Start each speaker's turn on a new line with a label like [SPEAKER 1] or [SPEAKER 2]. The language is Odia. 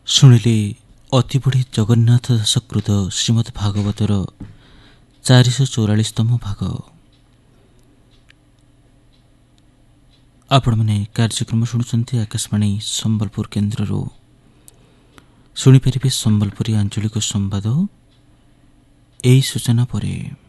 [SPEAKER 1] ଶୁଣିଲେ ଅତି ବଢ଼ି ଜଗନ୍ନାଥ ଦାସକୃତ ଶ୍ରୀମଦ୍ ଭାଗବତର 444ତମ ଭାଗ। ଆପଣମାନେ କାର୍ଯ୍ୟକ୍ରମ ଶୁଣୁଛନ୍ତି ଆକାଶବାଣୀ ସମ୍ବଲପୁର କେନ୍ଦ୍ରରୁ। ଶୁଣିପାରିବେ ସମ୍ବଲପୁରୀ ଆଞ୍ଚଳିକ ସମ୍ବାଦ। ଏହି ସୂଚନା ପରେ